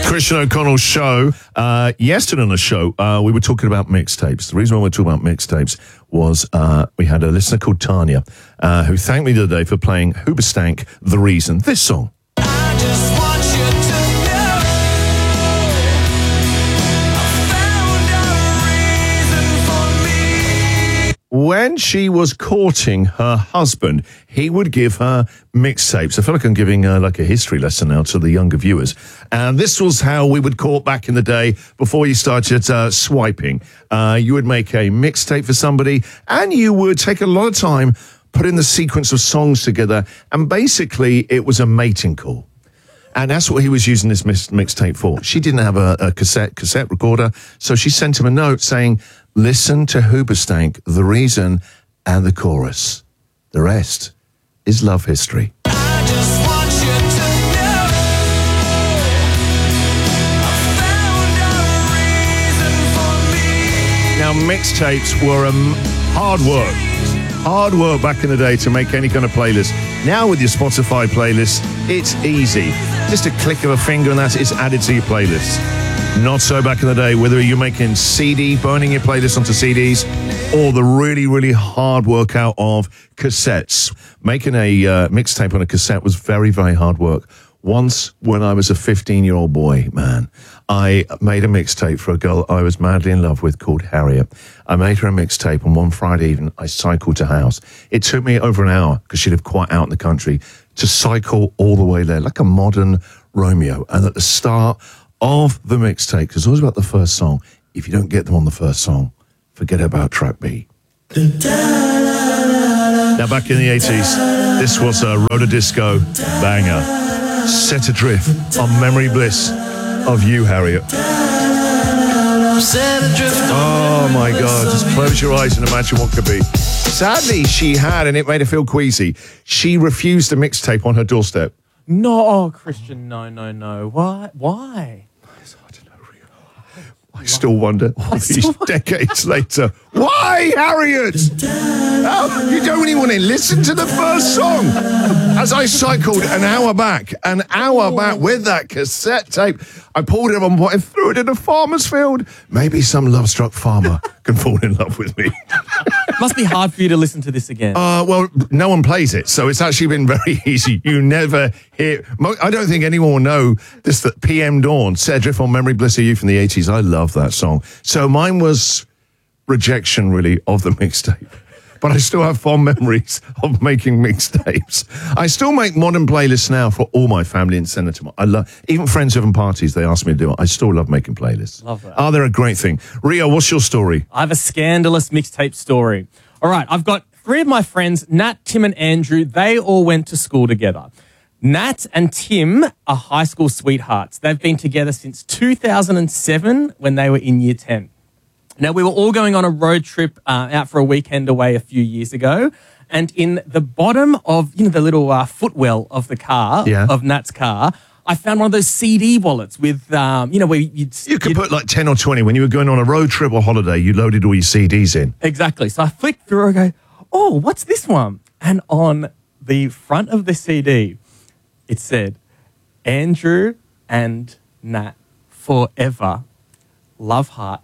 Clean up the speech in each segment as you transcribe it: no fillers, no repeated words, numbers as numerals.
Christian O'Connell show. Yesterday on the show, we were talking about mixtapes. The reason why we're talking about mixtapes was we had a listener called Tanya who thanked me the other day for playing Hoobastank, The Reason. This song. I just want you to know I found a reason for me. When she was courting her husband, he would give her mixtapes. I feel like I'm giving like a history lesson now to the younger viewers. And this was how we would court back in the day before you started swiping. You would make a mixtape for somebody and you would take a lot of time putting the sequence of songs together. And basically, it was a mating call. And that's what he was using this mixtape for. She didn't have a cassette recorder, so she sent him a note saying, listen to Hoobastank, The Reason, and the chorus. The rest is love history. I just want you to know I found a reason for me. Now, mixtapes were hard work back in the day to make any kind of playlist. Now with your Spotify playlist, it's easy. Just a click of a finger and it's added to your playlist. Not so back in the day, whether you're making burning your playlist onto CDs, or the really, really hard work out of cassettes. Making a mixtape on a cassette was very, very hard work. Once, when I was a 15-year-old boy, man, I made a mixtape for a girl I was madly in love with called Harriet. I made her a mixtape, and one Friday evening, I cycled to her house. It took me over an hour, because she lived quite out in the country, to cycle all the way there, like a modern Romeo. And at the start of the mixtape, because it's always about the first song, if you don't get them on the first song, forget about track B. Now, back in the 80s, this was a Roller Disco banger. Set Adrift on Memory Bliss of You, Harriet. Oh my God, just close your eyes and imagine what could be. Sadly, she had, and it made her feel queasy, she refused a mixtape on her doorstep. No, Christian, no. Why? I still wonder, all these decades later, why, Harriet? Oh, you don't even want to listen to the first song. As I cycled an hour back with that cassette tape, I pulled it up and threw it in a farmer's field. Maybe some love-struck farmer can fall in love with me. Must be hard for you to listen to this again. Well, no one plays it, so it's actually been very easy. You never hear... I don't think anyone will know this, that PM Dawn, Set Adrift on Memory Bliss of You from the 80s. I love that song. So mine was rejection, really, of the mixtape. But I still have fond memories of making mixtapes. I still make modern playlists now for all my family and send it to them. I love, even friends having parties, they ask me to do it. I still love making playlists. Love that. Oh, they're a great thing. Rio, what's your story? I have a scandalous mixtape story. All right, I've got 3 of my friends, Nat, Tim, and Andrew. They all went to school together. Nat and Tim are high school sweethearts. They've been together since 2007 when they were in year 10. Now, we were all going on a road trip out for a weekend away a few years ago, and in the bottom of, the little footwell of the car, of Nat's car, I found one of those CD wallets with, where you could put like 10 or 20 when you were going on a road trip or holiday, you loaded all your CDs in. Exactly. So I flicked through and I go, oh, what's this one? And on the front of the CD, it said, Andrew and Nat forever, love heart,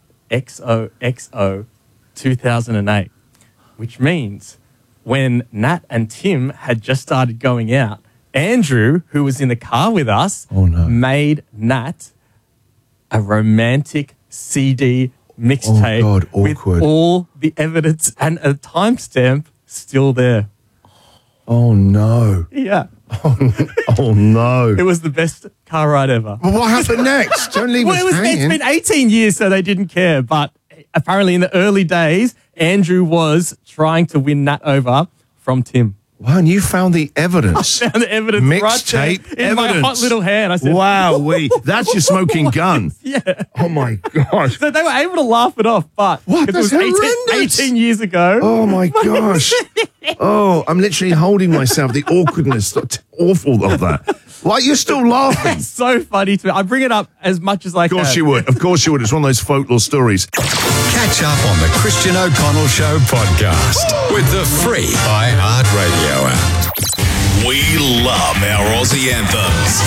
XOXO 2008, which means when Nat and Tim had just started going out, Andrew, who was in the car with us, made Nat a romantic CD mixtape with all the evidence and a timestamp still there. Oh, no. Yeah. Oh, no. It was the best car ride ever. Well, what happened next? Don't leave us hanging. It's been 18 years, so they didn't care. But apparently in the early days, Andrew was trying to win Nat over from Tim. Wow, and you found the evidence. I found the evidence Mixtape right there in my hot little hand. I said, wow, that's your smoking gun. Yeah. Oh, my gosh. So they were able to laugh it off, but what? It was 18 years ago. Oh, my gosh. Oh, I'm literally holding myself. The awkwardness, awful of that. Why, you're still laughing? It's so funny to me. I bring it up as much as I can. Of course you would. Of course you would. It's one of those folklore stories. Catch up on the Christian O'Connell Show podcast with the free iHeartRadio app. We love our Aussie anthems.